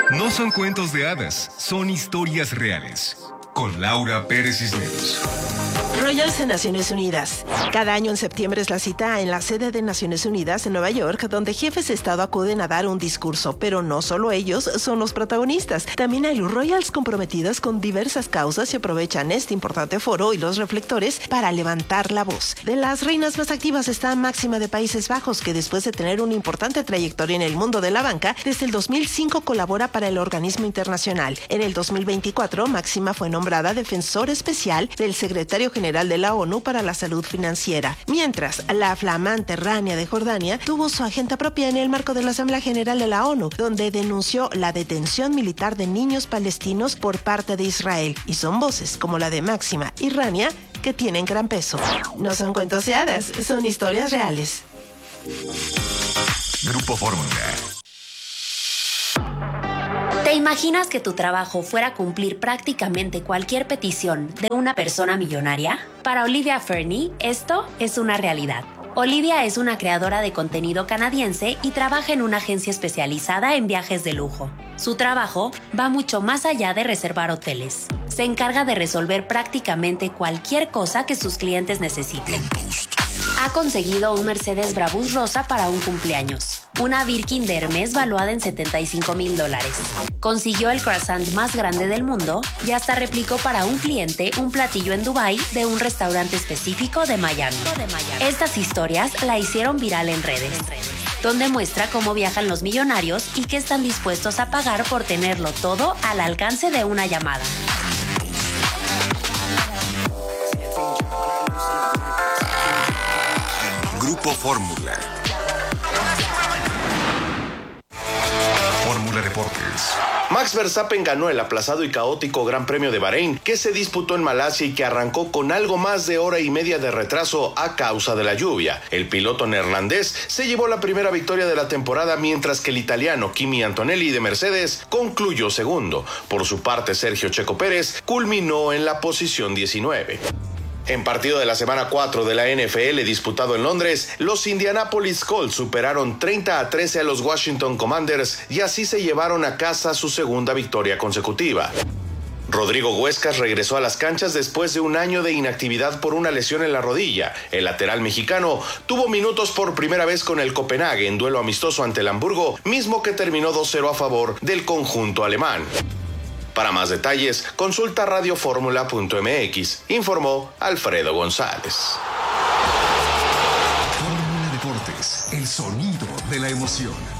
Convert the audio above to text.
No son cuentos de hadas, son historias reales. Con Laura Pérez Cisneros. Royals en Naciones Unidas. Cada año en septiembre es la cita en la sede de Naciones Unidas en Nueva York, donde jefes de Estado acuden a dar un discurso, pero no solo ellos son los protagonistas. También hay Royals comprometidas con diversas causas y aprovechan este importante foro y los reflectores para levantar la voz. De las reinas más activas está Máxima de Países Bajos, que después de tener una importante trayectoria en el mundo de la banca, desde el 2005 colabora para el organismo internacional. En el 2024, Máxima fue nombrada defensor especial del secretario general de la ONU para la salud financiera, mientras la flamante Rania de Jordania tuvo su agenda propia en el marco de la Asamblea General de la ONU, donde denunció la detención militar de niños palestinos por parte de Israel, y son voces como la de Máxima y Rania que tienen gran peso. No son cuentos de hadas, son historias reales. Grupo Fórmula. ¿Te imaginas que tu trabajo fuera cumplir prácticamente cualquier petición de una persona millonaria? Para Olivia Fernie, esto es una realidad. Olivia es una creadora de contenido canadiense y trabaja en una agencia especializada en viajes de lujo. Su trabajo va mucho más allá de reservar hoteles. Se encarga de resolver prácticamente cualquier cosa que sus clientes necesiten. Ha conseguido un Mercedes Brabus rosa para un cumpleaños, una Birkin de Hermes valuada en $75,000. Consiguió el croissant más grande del mundo y hasta replicó para un cliente un platillo en Dubái de un restaurante específico de Miami. Estas historias la hicieron viral en redes, donde muestra cómo viajan los millonarios y qué están dispuestos a pagar por tenerlo todo al alcance de una llamada. Grupo Fórmula. Fórmula Deportes. Max Verstappen ganó el aplazado y caótico Gran Premio de Bahrein, que se disputó en Malasia y que arrancó con algo más de hora y media de retraso a causa de la lluvia. El piloto neerlandés se llevó la primera victoria de la temporada, mientras que el italiano Kimi Antonelli de Mercedes concluyó segundo. Por su parte, Sergio Checo Pérez culminó en la posición 19. En partido de la semana 4 de la NFL disputado en Londres, los Indianapolis Colts superaron 30-13 a los Washington Commanders y así se llevaron a casa su segunda victoria consecutiva. Rodrigo Huescas regresó a las canchas después de un año de inactividad por una lesión en la rodilla. El lateral mexicano tuvo minutos por primera vez con el Copenhague en duelo amistoso ante el Hamburgo, mismo que terminó 2-0 a favor del conjunto alemán. Para más detalles, consulta radioformula.mx, informó Alfredo González. Fórmula Deportes, el sonido de la emoción.